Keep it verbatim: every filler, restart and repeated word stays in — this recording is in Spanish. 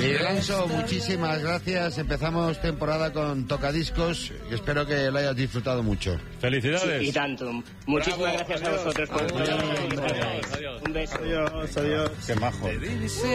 Miguel Anso, muchísimas gracias. Empezamos temporada con Tocadiscos y espero que lo hayas disfrutado mucho. Felicidades. Sí, y tanto. Muchísimas Bravo, gracias adiós. a vosotros por Adiós, adiós, adiós. Un beso. Adiós, adiós. Qué majo.